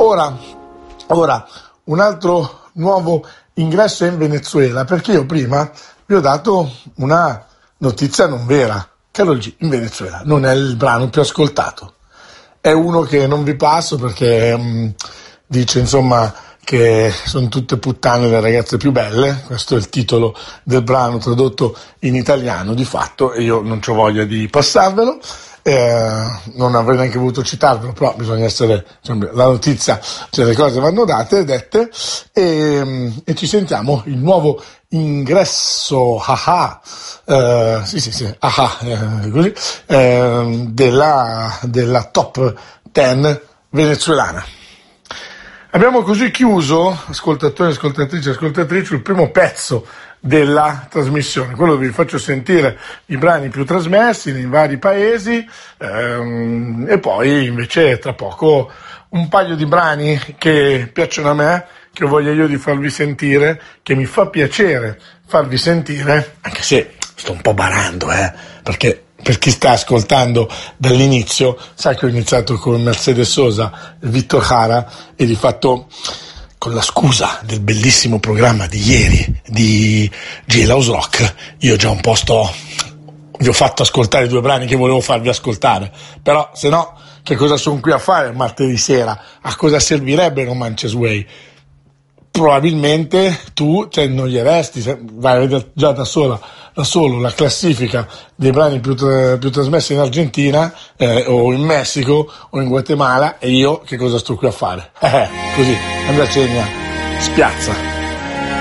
Ora, un altro nuovo ingresso in Venezuela, perché io prima vi ho dato una notizia non vera. Karol G in Venezuela non è il brano più ascoltato. È uno che non vi passo perché dice insomma che sono tutte puttane le ragazze più belle. Questo è il titolo del brano tradotto in italiano di fatto, e io non c'ho voglia di passarvelo. Non avrei neanche voluto citarvelo, però bisogna essere, la notizia, cioè le cose vanno dette, e ci sentiamo il nuovo ingresso così, della top 10 venezuelana. Abbiamo così chiuso, ascoltatori, ascoltatrici, il primo pezzo della trasmissione, quello vi faccio sentire i brani più trasmessi nei vari paesi, e poi invece tra poco un paio di brani che piacciono a me, che ho voglia io di farvi sentire, che mi fa piacere farvi sentire, anche se sto un po' barando, perché per chi sta ascoltando dall'inizio sa che ho iniziato con Mercedes Sosa e Victor Jara, e di fatto con la scusa del bellissimo programma di ieri di Jailhouse Rock io già un po' vi ho fatto ascoltare 2 brani che volevo farvi ascoltare, però se no che cosa sono qui a fare martedì sera? A cosa servirebbe No Manches Way? Probabilmente tu ti annoieresti, vai a vedere già da solo la classifica dei brani più trasmessi in Argentina, o in Messico o in Guatemala, e io che cosa sto qui a fare? Così, Andrea Cegna spiazza.